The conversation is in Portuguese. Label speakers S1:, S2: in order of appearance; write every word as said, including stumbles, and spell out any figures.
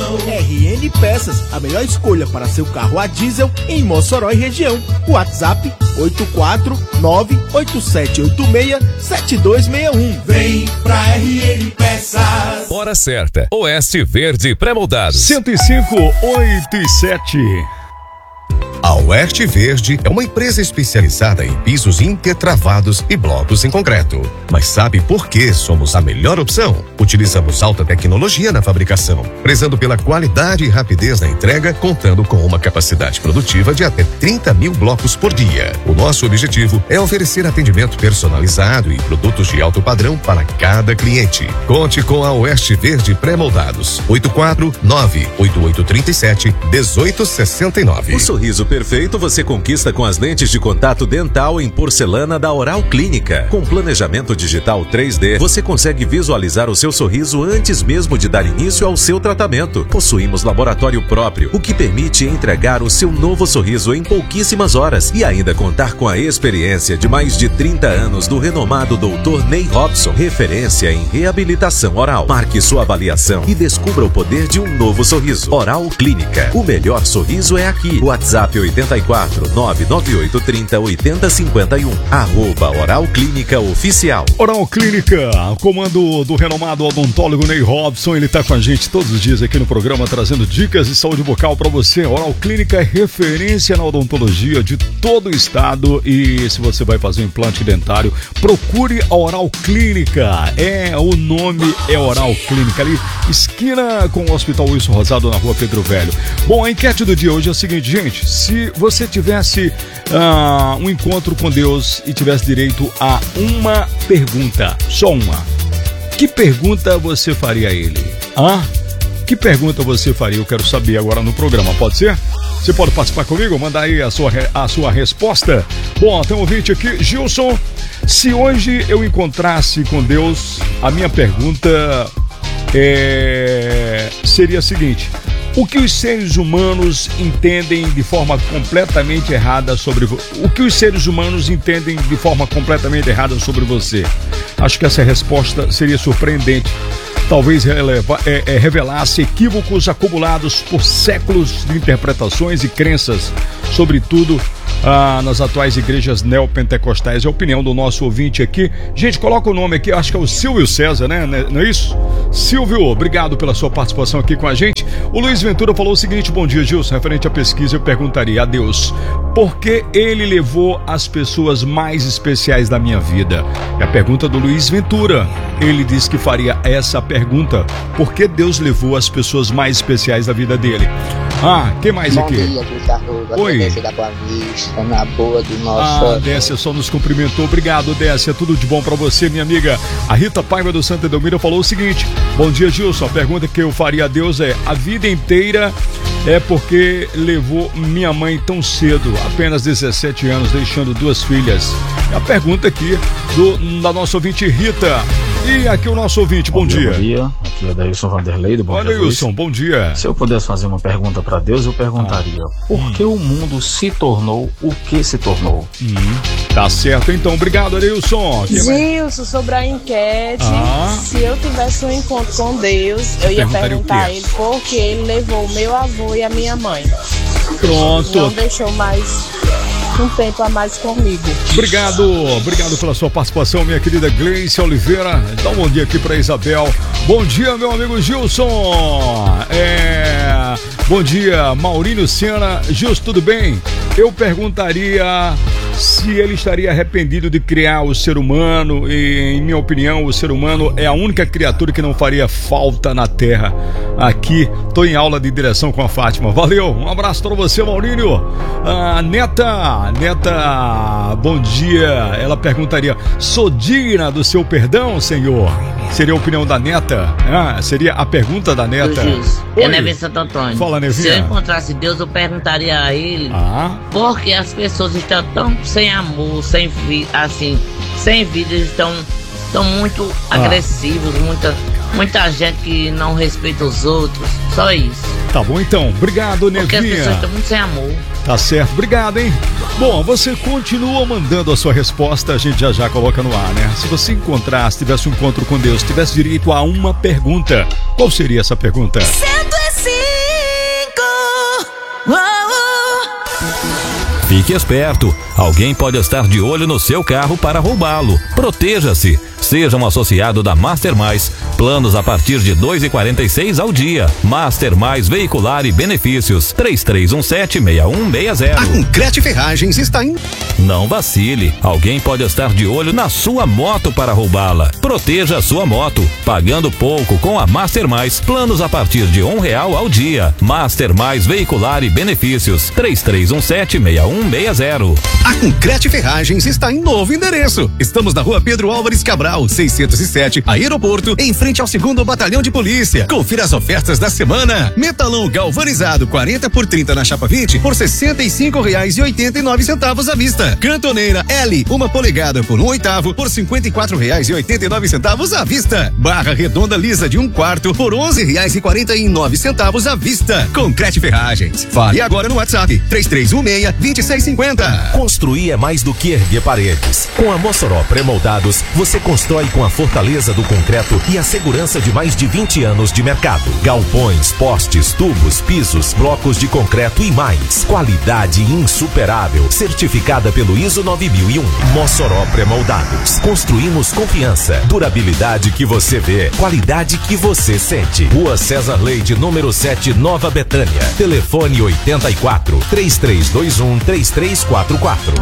S1: R N Peças, a melhor escolha para seu carro a diesel em Mossoró e região. WhatsApp oito quatro nove oito sete oito seis sete dois seis um. Vem pra R N Peças.
S2: Hora certa. Oeste Verde Pré-Moldados.
S3: cento e cinco, oito e sete.
S2: A Oeste Verde é uma empresa especializada em pisos intertravados e blocos em concreto. Mas sabe por que somos a melhor opção? Utilizamos alta tecnologia na fabricação, prezando pela qualidade e rapidez na entrega, contando com uma capacidade produtiva de até trinta mil blocos por dia. O nosso objetivo é oferecer atendimento personalizado e produtos de alto padrão para cada cliente. Conte com a Oeste Verde Pré-Moldados. oito quatro nove oito oito três sete um oito seis nove.
S4: O sorriso perfeito você conquista com as lentes de contato dental em porcelana da Oral Clínica. Com planejamento digital três D, você consegue visualizar o seu sorriso antes mesmo de dar início ao seu tratamento. Possuímos laboratório próprio, o que permite entregar o seu novo sorriso em pouquíssimas horas e ainda contar com a experiência de mais de trinta anos do renomado doutor Ney Robson, referência em reabilitação oral. Marque sua avaliação e descubra o poder de um novo sorriso. Oral Clínica, o melhor sorriso é aqui. WhatsApp oito quatro nove nove oito três zero oito zero cinco um. Arroba Oral Clínica Oficial.
S3: Oral Clínica, comando do renomado odontólogo Ney Robson, ele tá com a gente todos os dias aqui no programa, trazendo dicas de saúde bucal para você. Oral Clínica é referência na odontologia de todo o estado e se você vai fazer um implante dentário, procure a Oral Clínica. É, o nome é Oral Clínica, ali esquina com o Hospital Wilson Rosado na Rua Pedro Velho. Bom, a enquete do dia hoje é a seguinte, gente, se você tivesse uh, um encontro com Deus e tivesse direito a uma pergunta, só uma, que pergunta você faria a ele? Ah, que pergunta você faria? Eu quero saber agora no programa, pode ser? Você pode participar comigo? Mandar aí a sua, a sua resposta. Bom, tem um ouvinte aqui, Gilson. Se hoje eu encontrasse com Deus, a minha pergunta é, seria a seguinte: o que os seres humanos entendem de forma completamente errada sobre vo... o que os seres humanos entendem de forma completamente errada sobre você? Acho que essa resposta seria surpreendente. Talvez releva, é, é, revelasse equívocos acumulados por séculos de interpretações e crenças, sobretudo ah, nas atuais igrejas neopentecostais. É a opinião do nosso ouvinte aqui. Gente, coloca o nome aqui, acho que é o Silvio César, né? Não é isso? Silvio, obrigado pela sua participação aqui com a gente. O Luiz Ventura falou o seguinte: bom dia, Gilson, referente à pesquisa, eu perguntaria a Deus por que ele levou as pessoas mais especiais da minha vida. É a pergunta do Luiz Ventura. Ele disse que faria essa pergunta: por que Deus levou as pessoas mais especiais da vida dele? Ah, quem mais
S5: bom
S3: aqui?
S5: Bom dia, Cruz Arruda.
S3: Oi.
S5: Décia da Boa Vista, na boa do nosso...
S3: Ah, Décia só nos cumprimentou. Obrigado, Décia. Tudo de bom pra você, minha amiga. A Rita Paiva do Santa Edelmira falou o seguinte: bom dia, Gilson. A pergunta que eu faria a Deus é: a vida inteira é porque levou minha mãe tão cedo, apenas dezessete anos, deixando duas filhas. É a pergunta aqui do, da nossa ouvinte Rita. E aqui o nosso ouvinte, bom, bom dia.
S6: dia. Bom dia, aqui é Dailson Vanderlei do Bom
S3: Olha,
S6: Dia
S3: Wilson, bom dia.
S6: Se eu pudesse fazer uma pergunta para Deus, eu perguntaria: ah. por que hum. o mundo se tornou o que se tornou?
S3: Hum. Tá certo, então. Obrigado, Arilson.
S7: Gilson, sobre a enquete,
S3: ah.
S7: se eu tivesse um encontro com Deus, eu ia perguntar a ele por que ele levou o meu avô e a minha mãe.
S3: Pronto.
S7: Não deixou mais um tempo a mais comigo.
S3: Obrigado, obrigado pela sua participação, minha querida Gleice Oliveira. Dá um bom dia aqui para Isabel. Bom dia, meu amigo Gilson. É... Bom dia, Maurílio Sena. Gilson, tudo bem? Eu perguntaria se ele estaria arrependido de criar o ser humano. E, em minha opinião, o ser humano é a única criatura que não faria falta na Terra. Aqui, tô em aula de direção com a Fátima. Valeu, um abraço para você, Maurílio. Ah, Neta, Neta, bom dia. Ela perguntaria: sou digna do seu perdão, Senhor? Seria a opinião da Neta? Ah, seria a pergunta da Neta.
S8: É Nevinha Santo Antônio.
S3: Fala, Nevinha.
S8: Se eu encontrasse Deus, eu perguntaria a ele
S3: ah.
S8: por que as pessoas estão tão sem amor, sem vida, assim, sem vida, estão, estão muito ah. agressivos, muita, muita gente que não respeita os outros, só isso.
S3: Tá bom então, obrigado, Nevinha.
S8: Porque as pessoas estão muito sem amor.
S3: Tá certo, obrigado, hein? Bom, você continua mandando a sua resposta, a gente já já coloca no ar, né? Se você encontrasse, tivesse um encontro com Deus, tivesse direito a uma pergunta, qual seria essa pergunta?
S9: Sendo esse Fique esperto, alguém pode estar de olho no seu carro para roubá-lo. Proteja-se. Seja um associado da Master Mais. Planos a partir de dois reais e quarenta e seis ao dia. Master Mais Veicular e Benefícios. três três um sete, seis um seis zero.
S2: A Concrete Ferragens está em...
S9: Não vacile. Alguém pode estar de olho na sua moto para roubá-la. Proteja a sua moto, pagando pouco com a Master Mais. Planos a partir de um real ao dia. Master Mais Veicular e Benefícios. três três um sete, seis um seis zero.
S2: A Concrete Ferragens está em novo endereço. Estamos na rua Pedro Álvares Cabral, seiscentos e sete, Aeroporto, em frente ao segundo Batalhão de Polícia. Confira as ofertas da semana. Metalão galvanizado quarenta por trinta na chapa vinte por sessenta e cinco reais e oitenta e nove centavos à vista. Cantoneira L, uma polegada por um oitavo por cinquenta e quatro reais e oitenta e nove centavos à vista. Barra redonda lisa de um quarto por onze reais e quarenta e nove centavos à vista. Concrete Ferragens. Fale agora no WhatsApp três três um seis, dois seis cinco zero.
S4: Construir é mais do que erguer paredes. Com a Mossoró Pré-Moldados, você constrói com a fortaleza do concreto e a segurança de mais de vinte anos de mercado. Galpões, postes, tubos, pisos, blocos de concreto e mais. Qualidade insuperável, certificada pelo I S O nove mil e um. Mossoró Pré-Moldados. Construímos confiança, durabilidade que você vê, qualidade que você sente. Rua César Leite, número sete, Nova Betânia. Telefone oitenta e quatro, três três dois um, três três quatro quatro.